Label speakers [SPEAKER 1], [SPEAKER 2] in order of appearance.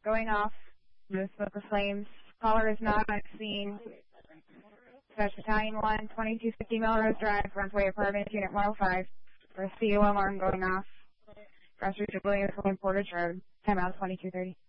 [SPEAKER 1] going off. No smoke or flames. Caller is not on scene. Dispatch Battalion 1, 2250 Melrose Drive, Runway Apartments, Unit 105. For a CO alarm going off. Cross Region Williams, Portage Road. Time out 2230.